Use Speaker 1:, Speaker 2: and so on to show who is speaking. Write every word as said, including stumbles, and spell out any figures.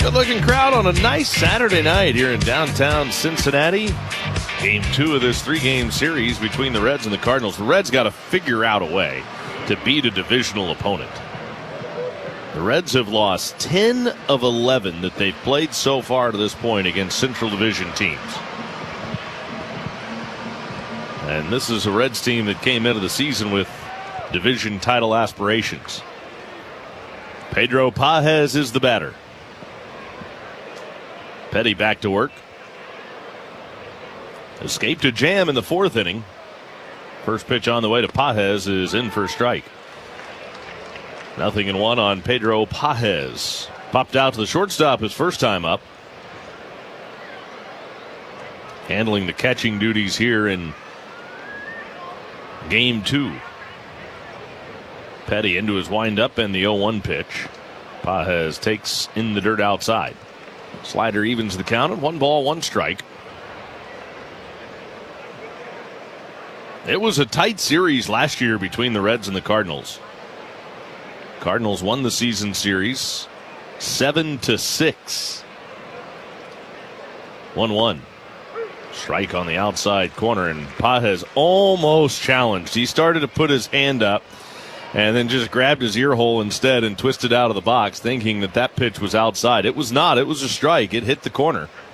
Speaker 1: Good-looking crowd on a nice Saturday night here in downtown Cincinnati. Game two of this three-game series between the Reds and the Cardinals. The Reds got to figure out a way to beat a divisional opponent. The Reds have lost ten of eleven that they've played so far to this point against Central Division teams. And this is a Reds team that came into the season with division title aspirations. Pedro Pages is the batter. Petty back to work. Escaped a jam in the fourth inning. First pitch on the way to Pages is in for a strike. Nothing in one on Pedro Pages. Popped out to the shortstop his first time up. Handling the catching duties here in game two. Petty into his windup and the oh one pitch. Pages takes in the dirt outside. Slider evens the count at one ball, one strike. It was a tight series last year between the Reds and the Cardinals. Cardinals won the season series seven to six. one one. Strike on the outside corner, and Pages almost challenged. He started to put his hand up and then just grabbed his ear hole instead and twisted out of the box, thinking that that pitch was outside. It was not. It was a strike. It hit the corner.